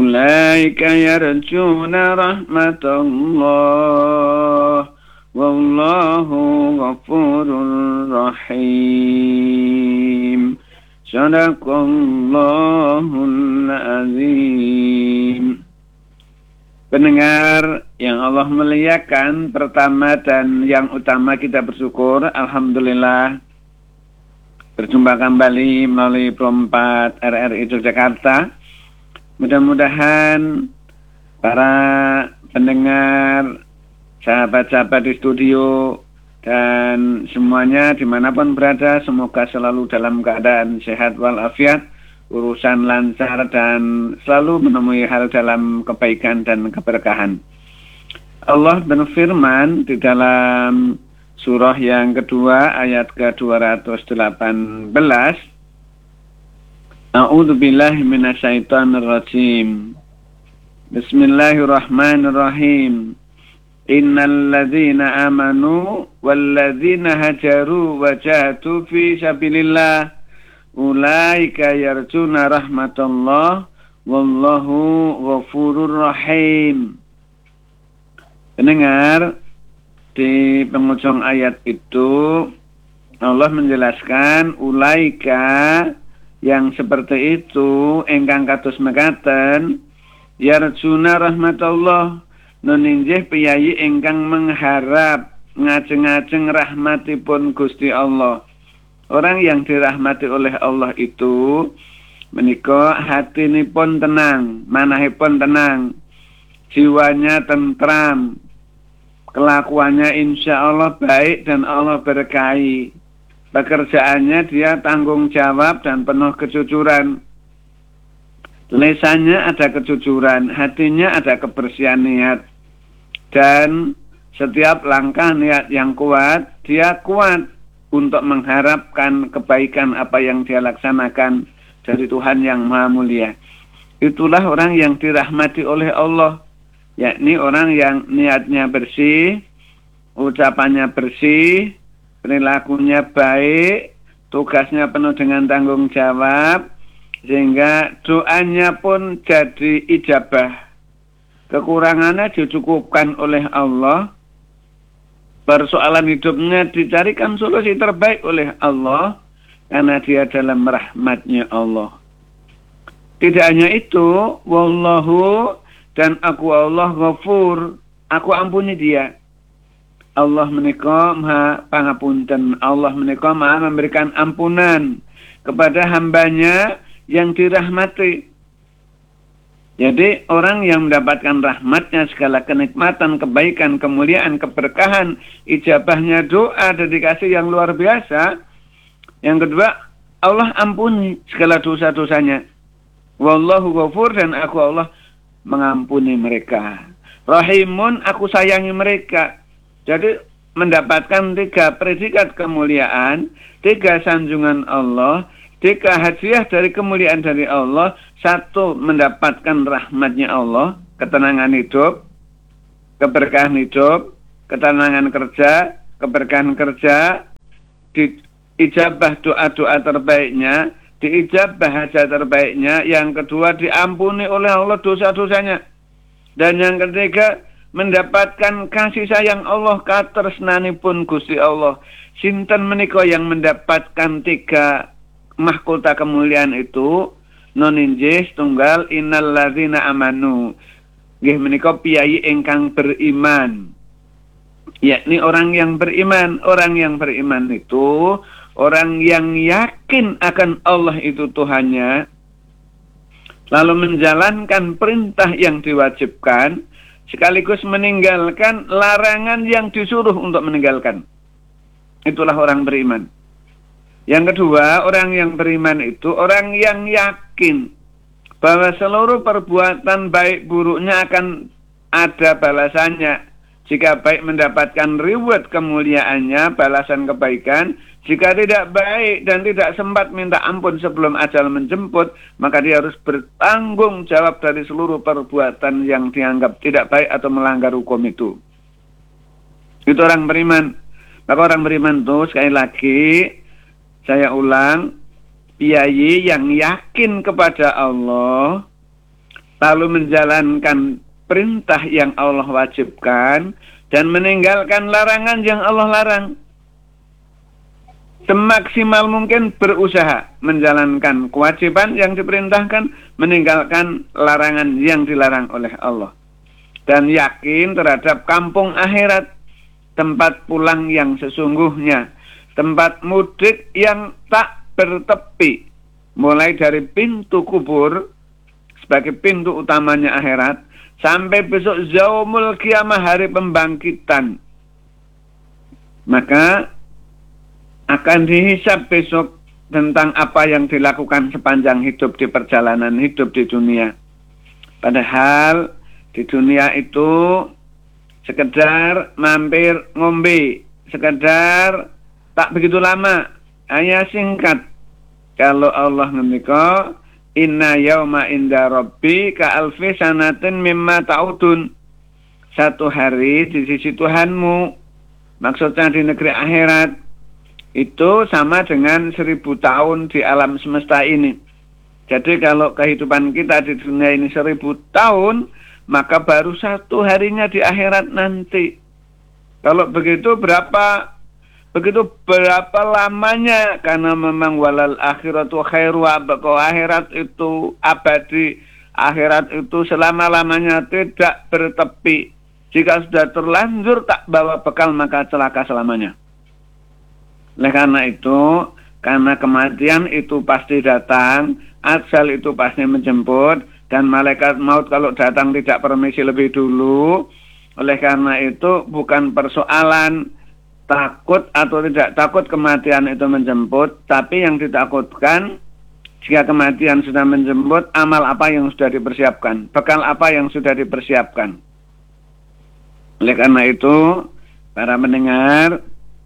Ulaika yarjuna rahmatullah wallahu ghafurur rahim. Sadaqallahul azim. Pendengar yang Allah muliakan, pertama dan yang utama kita bersyukur, alhamdulillah berjumpa kembali melalui Pro 4 RRI Yogyakarta. Mudah-mudahan para pendengar, sahabat-sahabat di studio, dan semuanya dimanapun berada, semoga selalu dalam keadaan sehat walafiat, urusan lancar, dan selalu menemui hal dalam kebaikan dan keberkahan. Allah berfirman di dalam surah yang kedua ayat ke-218, A'udzu billahi minasyaitonir rajim. Bismillahirrahmanirrahim. Innal ladzina amanu wal ladzina hajaru wa jahadu fi sabilillah ulaika yarjuna rahmatullah wallahu ghafurur rahim. Pendengar, di penghujung ayat itu Allah menjelaskan ulaika yang seperti itu ingkang kados mekaten yarjuna rahmatullah nuninjih piyayi ingkang mengharap ngajeng-ajeng rahmatipun Gusti Allah. Orang yang dirahmati oleh Allah itu menika hatinipun tenang, manahipun tenang, jiwanya tentram, kelakuannya insya Allah baik dan Allah berkahi. Pekerjaannya dia tanggung jawab dan penuh kejujuran. Lesannya ada kejujuran, hatinya ada kebersihan niat. Dan setiap langkah niat yang kuat, dia kuat untuk mengharapkan kebaikan apa yang dia laksanakan dari Tuhan yang Maha Mulia. Itulah orang yang dirahmati oleh Allah, yakni orang yang niatnya bersih, ucapannya bersih, perilakunya baik, tugasnya penuh dengan tanggung jawab, sehingga doanya pun jadi ijabah. Kekurangannya dicukupkan oleh Allah, persoalan hidupnya dicarikan solusi terbaik oleh Allah, karena dia dalam rahmatnya Allah. Tidak hanya itu, wallahu, dan aku Allah ghafur, aku ampuni dia. Allah menika maha pangapunten, Allah menika maha memberikan ampunan kepada hambanya yang dirahmati. Jadi orang yang mendapatkan rahmatnya, segala kenikmatan, kebaikan, kemuliaan, keberkahan, ijabahnya doa, dedikasi yang luar biasa. Yang kedua, Allah ampuni segala dosa-dosanya. Wallahu ghafur, dan aku Allah mengampuni mereka. Rahimun, aku sayangi mereka. Jadi mendapatkan 3 predikat kemuliaan, 3 sanjungan Allah, 3 hadiah dari kemuliaan dari Allah. 1, mendapatkan rahmatnya Allah, ketenangan hidup, keberkahan hidup, ketenangan kerja, keberkahan kerja, diijabah doa-doa terbaiknya, diijabah hajat terbaiknya. Yang kedua, diampuni oleh Allah dosa-dosanya. Dan yang ketiga, mendapatkan kasih sayang Allah, katresnanipun Gusti Allah. Sinten menika yang mendapatkan 3 mahkota kemuliaan itu? Noninjih tunggal innal ladzina amanu. Nggih menika piyayi ingkang beriman. Yakni orang yang beriman. Orang yang beriman itu orang yang yakin akan Allah itu Tuhannya, lalu menjalankan perintah yang diwajibkan, sekaligus meninggalkan larangan yang disuruh untuk meninggalkan. Itulah orang beriman. Yang kedua, orang yang beriman itu orang yang yakin bahwa seluruh perbuatan baik buruknya akan ada balasannya. Jika baik mendapatkan reward kemuliaannya, balasan kebaikan. Jika tidak baik dan tidak sempat minta ampun sebelum ajal menjemput, maka dia harus bertanggung jawab dari seluruh perbuatan yang dianggap tidak baik atau melanggar hukum itu. Itu orang beriman. Maka orang beriman itu, sekali lagi saya ulang, piyayi yang yakin kepada Allah, lalu menjalankan perintah yang Allah wajibkan dan meninggalkan larangan yang Allah larang. Semaksimal mungkin berusaha menjalankan kewajiban yang diperintahkan, meninggalkan larangan yang dilarang oleh Allah. Dan yakin terhadap kampung akhirat, tempat pulang yang sesungguhnya, tempat mudik yang tak bertepi, mulai dari pintu kubur sebagai pintu utamanya akhirat, sampai besok yaumul qiyamah, hari pembangkitan. Maka akan dihisab besok tentang apa yang dilakukan sepanjang hidup di perjalanan hidup di dunia. Padahal di dunia itu sekedar mampir ngombe, sekedar tak begitu lama, hanya singkat. Kalau Allah ngendika, inna yauma inda rabbi ka alfi sanatin mimma ta'udun. Satu hari di sisi Tuhanmu, maksudnya di negeri akhirat, itu sama dengan 1000 tahun di alam semesta ini. Jadi kalau kehidupan kita di dunia ini 1000 tahun, maka baru satu harinya di akhirat nanti. Kalau begitu berapa lamanya? Karena memang walal akhiratu khairu abqa, akhirat itu abadi, akhirat itu selama-lamanya tidak bertepi. Jika sudah terlanjur tak bawa bekal, maka celaka selamanya. Oleh karena itu, karena kematian itu pasti datang, ajal itu pasti menjemput, dan malaikat maut kalau datang tidak permisi lebih dulu. Oleh karena itu, bukan persoalan takut atau tidak takut kematian itu menjemput, tapi yang ditakutkan jika kematian sudah menjemput, amal apa yang sudah dipersiapkan, bekal apa yang sudah dipersiapkan. Oleh karena itu, para pendengar,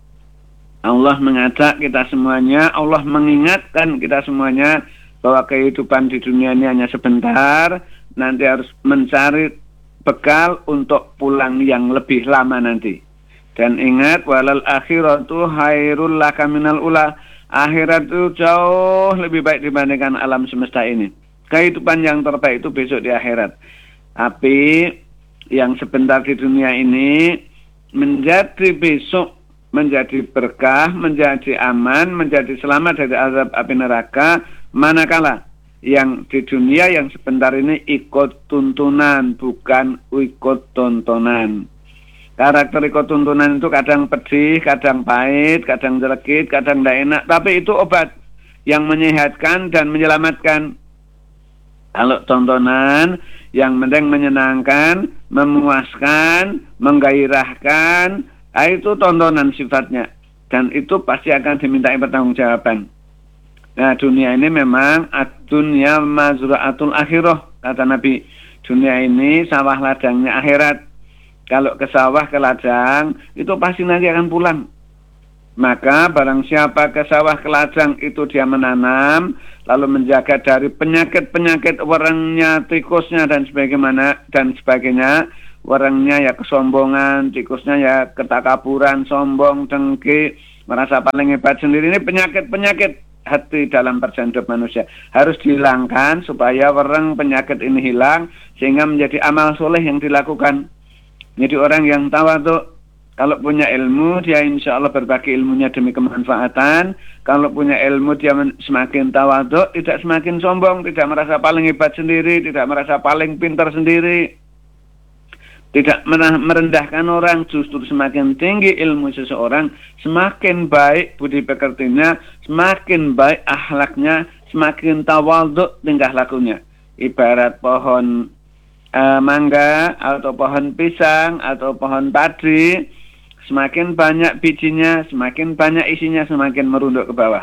Allah mengajak kita semuanya, Allah mengingatkan kita semuanya bahwa kehidupan di dunia ini hanya sebentar, nanti harus mencari bekal untuk pulang yang lebih lama nanti. Dan ingat, walal akhiratu khairul laka minal ula, akhirat itu jauh lebih baik dibandingkan alam semesta ini. Kehidupan yang terbaik itu besok di akhirat. Tapi yang sebentar di dunia ini menjadi besok, menjadi berkah, menjadi aman, menjadi selamat dari azab api neraka, manakala yang di dunia yang sebentar ini ikut tuntunan, bukan ikut tontonan. Karakter ikut tuntunan itu kadang pedih, kadang pahit, kadang jelekit, kadang tidak enak, tapi itu obat yang menyehatkan dan menyelamatkan. Kalau tontonan yang penting menyenangkan, memuaskan, menggairahkan, itu tontonan sifatnya, dan itu pasti akan dimintai pertanggungjawaban. Nah, dunia ini memang ad-dunya mazra'atul akhirah, kata Nabi. Dunia ini sawah ladangnya akhirat. Kalau ke sawah, ke ladang, itu pasti nanti akan pulang. Maka barang siapa ke sawah, ke ladang, itu dia menanam, lalu menjaga dari penyakit-penyakit warangnya, tikusnya, dan sebagainya. Warangnya ya kesombongan, tikusnya ya ketakaburan, sombong, dengki, merasa paling hebat sendiri. Ini penyakit-penyakit hati dalam perjalanan hidup manusia. Harus dihilangkan supaya warang penyakit ini hilang, sehingga menjadi amal soleh yang dilakukan. Jadi orang yang tawadhu, kalau punya ilmu, dia insya Allah berbagi ilmunya demi kemanfaatan. Kalau punya ilmu, dia semakin tawadhu, tidak semakin sombong, tidak merasa paling hebat sendiri, tidak merasa paling pintar sendiri, tidak merendahkan orang. Justru semakin tinggi ilmu seseorang, semakin baik budi pekertinya, semakin baik akhlaknya, semakin tawadhu tingkah lakunya. Ibarat pohon mangga atau pohon pisang atau pohon padi, semakin banyak bijinya, semakin banyak isinya, semakin merunduk ke bawah.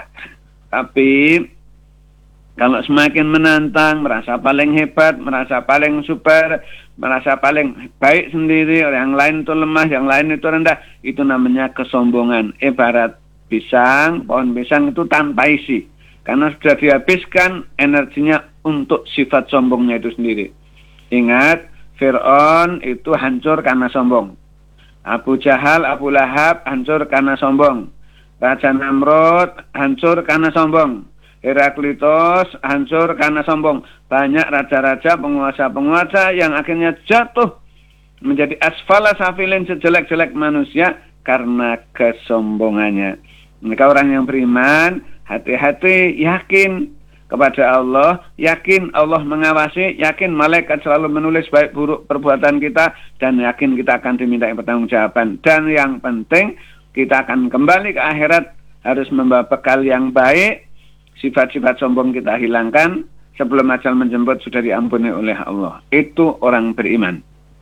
Tapi kalau semakin menantang, merasa paling hebat, merasa paling super, merasa paling baik sendiri, yang lain itu lemah, yang lain itu rendah, itu namanya kesombongan. Ibarat pisang, pohon pisang itu tanpa isi, karena sudah dihabiskan energinya untuk sifat sombongnya itu sendiri. Ingat, Fir'aun itu hancur karena sombong. Abu Jahal, Abu Lahab hancur karena sombong. Raja Namrud hancur karena sombong. Heraklitus hancur karena sombong. Banyak raja-raja, penguasa-penguasa yang akhirnya jatuh menjadi asfala safilin, sejelek-jelek manusia karena kesombongannya. Mereka orang yang beriman, hati-hati, yakin kepada Allah, yakin Allah mengawasi, yakin malaikat selalu menulis baik buruk perbuatan kita, dan yakin kita akan diminta pertanggungjawaban. Dan yang penting, kita akan kembali ke akhirat, harus membawa bekal yang baik, sifat-sifat sombong kita hilangkan, sebelum ajal menjemput sudah diampuni oleh Allah. Itu orang beriman.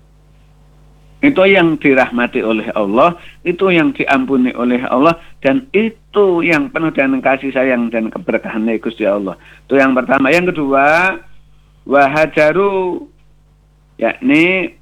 Itu yang dirahmati oleh Allah, itu yang diampuni oleh Allah, dan itu yang penuh dengan kasih sayang dan keberkahan Gusti Allah. Itu yang pertama. Yang kedua, wahajaru, yakni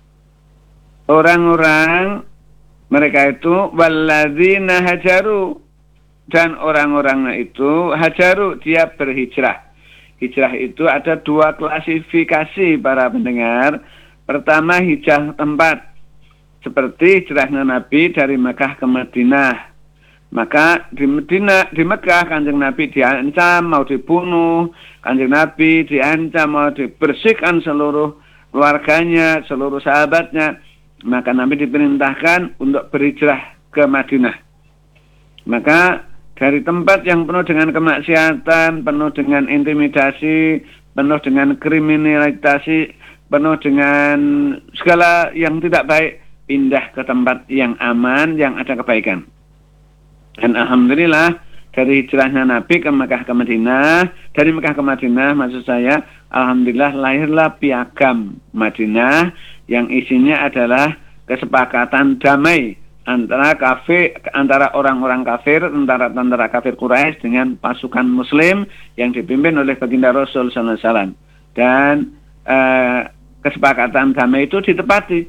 orang-orang mereka itu walladzina hajaru, dan orang-orangnya itu hajaru, dia berhijrah. Hijrah itu ada dua klasifikasi para pendengar. Pertama, hijrah tempat, seperti hijrahnya Nabi dari Mekah ke Madinah. Maka di Mekah Kanjeng Nabi diancam mau dibunuh, Kanjeng Nabi diancam mau dibersihkan seluruh keluarganya, seluruh sahabatnya. Maka Nabi diperintahkan untuk berhijrah ke Madinah. Maka dari tempat yang penuh dengan kemaksiatan, penuh dengan intimidasi, penuh dengan kriminalitas, penuh dengan segala yang tidak baik, pindah ke tempat yang aman, yang ada kebaikan. Dan alhamdulillah dari hijrahnya Nabi ke Mekah ke Madinah, dari Mekah ke Madinah maksud saya, alhamdulillah lahirlah piagam Madinah yang isinya adalah kesepakatan damai antara orang-orang kafir, tentara kafir Quraisy dengan pasukan Muslim yang dipimpin oleh baginda Rasul sallallahu alaihi wasallam. Dan kesepakatan damai itu ditepati.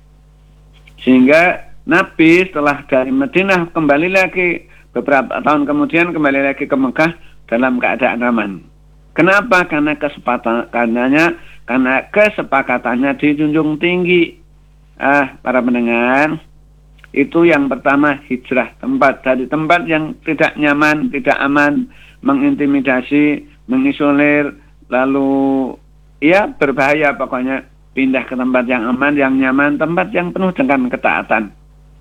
Sehingga Nabi setelah dari Madinah kembali lagi, beberapa tahun kemudian kembali lagi ke Mekah dalam keadaan aman. Kenapa? Karena kesepakatannya dijunjung tinggi. Para pendengar, itu yang pertama, hijrah tempat. Dari tempat yang tidak nyaman, tidak aman, mengintimidasi, mengisolir, lalu ya berbahaya pokoknya, pindah ke tempat yang aman, yang nyaman, tempat yang penuh dengan ketaatan.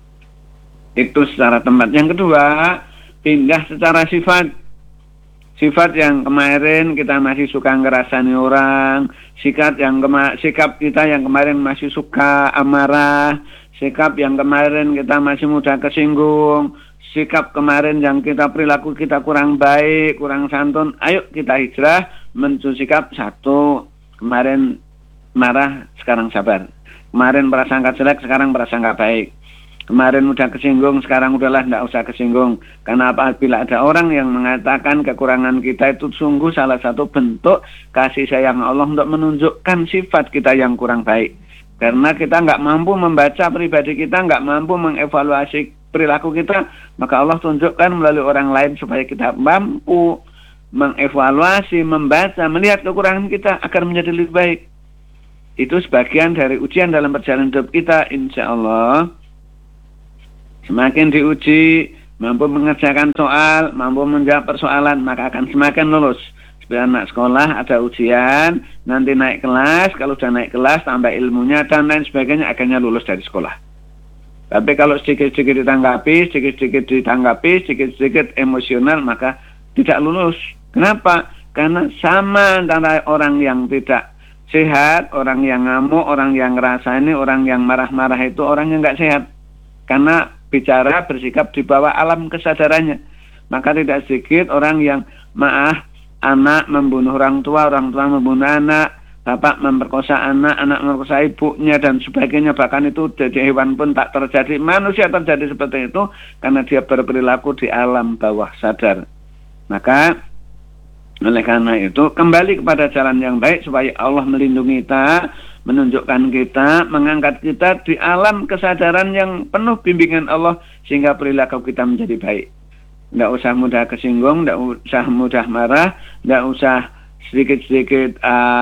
Itu secara tempat. Yang kedua, pindah secara sifat. Sifat yang kemarin kita masih suka ngerasani orang, sikap kita yang kemarin masih suka amarah, sikap yang kemarin kita masih mudah kesinggung, sikap kemarin yang perilaku kita kurang baik, kurang santun, ayo kita hijrah menuju sikap satu. Kemarin marah, sekarang sabar. Kemarin prasangka jelek, sekarang prasangka baik. Kemarin udah kesinggung, sekarang udahlah tidak usah kesinggung. Karena apabila ada orang yang mengatakan kekurangan kita, itu sungguh salah satu bentuk kasih sayang Allah untuk menunjukkan sifat kita yang kurang baik. Karena kita nggak mampu membaca pribadi kita, nggak mampu mengevaluasi perilaku kita, maka Allah tunjukkan melalui orang lain supaya kita mampu mengevaluasi, membaca, melihat kekurangan kita agar menjadi lebih baik. Itu sebagian dari ujian dalam perjalanan hidup kita, insya Allah. Semakin diuji, mampu mengerjakan soal, mampu menjawab persoalan, maka akan semakin lulus. Seperti anak sekolah ada ujian, nanti naik kelas, kalau sudah naik kelas, tambah ilmunya, dan lain sebagainya, akhirnya lulus dari sekolah. Tapi kalau sedikit-sedikit ditanggapi, sedikit-sedikit emosional, maka tidak lulus. Kenapa? Karena sama antara orang yang tidak sehat, orang yang ngamuk, orang yang ngerasani, orang yang marah-marah itu orang yang nggak sehat. Karena bicara, bersikap di bawah alam kesadarannya. Maka tidak sedikit orang yang anak membunuh orang tua membunuh anak, bapak memperkosa anak memperkosa ibunya dan sebagainya. Bahkan itu jadi hewan pun tak terjadi. Manusia terjadi seperti itu karena dia berperilaku di alam bawah sadar. Maka oleh karena itu kembali kepada jalan yang baik supaya Allah melindungi kita, menunjukkan kita, mengangkat kita di alam kesadaran yang penuh bimbingan Allah sehingga perilaku kita menjadi baik. Tidak usah mudah kesinggung, tidak usah mudah marah, tidak usah sedikit-sedikit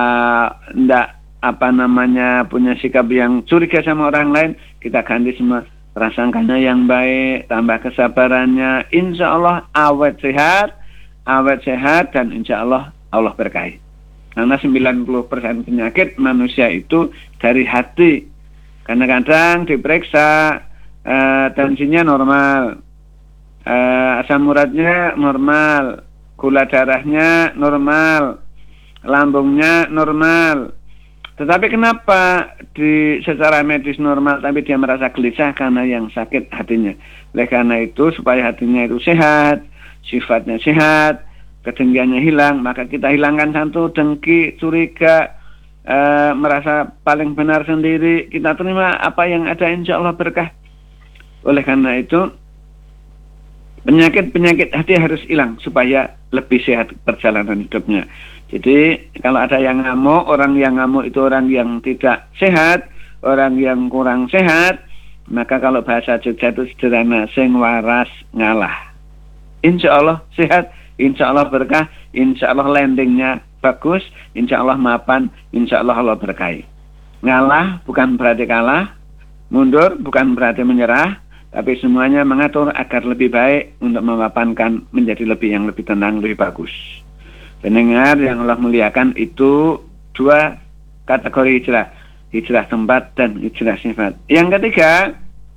punya sikap yang curiga sama orang lain. Kita ganti semua prasangkanya yang baik, tambah kesabarannya, insya Allah awet sehat, awet sehat, dan insya Allah Allah berkahi. Karena 90% penyakit manusia itu dari hati. Karena kadang diperiksa tensinya normal, asam uratnya normal, gula darahnya normal, lambungnya normal. Tetapi kenapa secara medis normal tapi dia merasa gelisah? Karena yang sakit hatinya. Oleh karena itu, supaya hatinya itu sehat, sifatnya sehat, kedengkiannya hilang, maka kita hilangkan satu dengki, curiga, merasa paling benar sendiri. Kita terima apa yang ada, insya Allah berkah. Oleh karena itu, penyakit hati harus hilang supaya lebih sehat perjalanan hidupnya. Jadi kalau ada yang ngamuk, orang yang ngamuk itu orang yang tidak sehat, orang yang kurang sehat, maka kalau bahasa Jogja itu sederhana, sing waras ngalah. Insya Allah sehat, insya Allah berkah, insya Allah landingnya bagus, insya Allah mapan, insya Allah Allah berkahi. Ngalah bukan berarti kalah, mundur bukan berarti menyerah, tapi semuanya mengatur agar lebih baik untuk memapankan menjadi yang lebih tenang, lebih bagus. Pendengar yang Allah muliakan, itu dua kategori hijrah tempat dan hijrah sifat. Yang ketiga,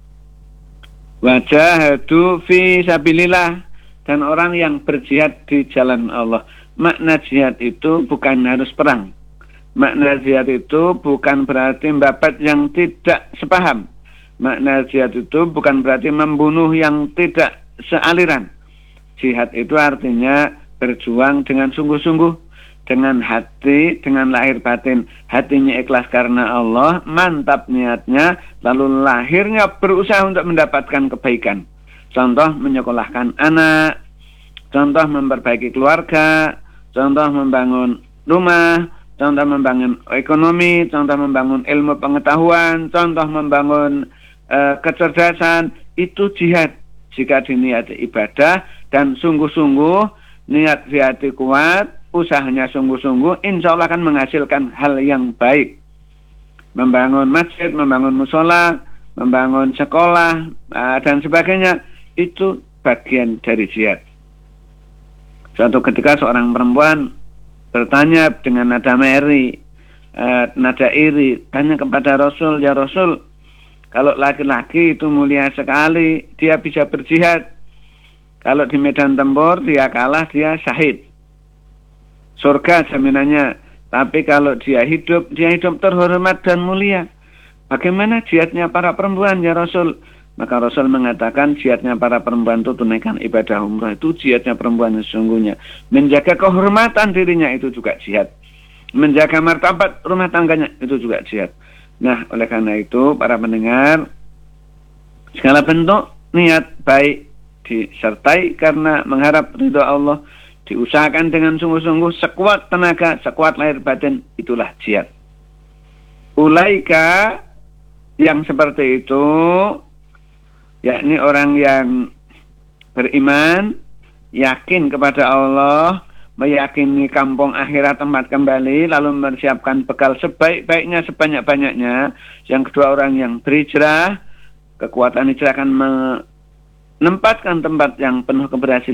wajahadu fi sabilillah, dan orang yang berjihad di jalan Allah. Makna jihad itu bukan harus perang. Makna jihad itu bukan berarti membabat yang tidak sepaham. Makna jihad itu bukan berarti membunuh yang tidak sealiran. Jihad itu artinya berjuang dengan sungguh-sungguh, dengan hati, dengan lahir batin. Hatinya ikhlas karena Allah, mantap niatnya, lalu lahirnya berusaha untuk mendapatkan kebaikan. Contoh menyekolahkan anak, contoh memperbaiki keluarga, contoh membangun rumah, contoh membangun ekonomi, contoh membangun ilmu pengetahuan, contoh membangun kecerdasan. Itu jihad. Jika diniati ibadah dan sungguh-sungguh, niat di hati kuat, usahanya sungguh-sungguh, insya Allah akan menghasilkan hal yang baik. Membangun masjid, membangun musola, membangun sekolah, dan sebagainya, itu bagian dari jihad. Suatu ketika seorang perempuan bertanya dengan nada nada iri, tanya kepada Rasul, ya Rasul, kalau laki-laki itu mulia sekali, dia bisa berjihad. Kalau di medan tempur dia kalah, dia syahid. Surga jaminannya. Tapi kalau dia hidup terhormat dan mulia. Bagaimana jihadnya para perempuan, ya Rasul? Maka Rasul mengatakan jihadnya para perempuan itu tunaikan ibadah umrah. Itu jihadnya perempuan sesungguhnya. Menjaga kehormatan dirinya itu juga jihad. Menjaga martabat rumah tangganya itu juga jihad. Nah, oleh karena itu para pendengar, segala bentuk niat baik disertai karena mengharap ridho Allah, diusahakan dengan sungguh-sungguh, sekuat tenaga, sekuat lahir batin, itulah jihad. Ulaika, yang seperti itu, yakni orang yang beriman, yakin kepada Allah, meyakini kampung akhirat tempat kembali, lalu mempersiapkan bekal sebaik-baiknya, sebanyak-banyaknya. Yang kedua, orang yang berhijrah, kekuatan hijrah akan menempatkan tempat yang penuh keberhasilan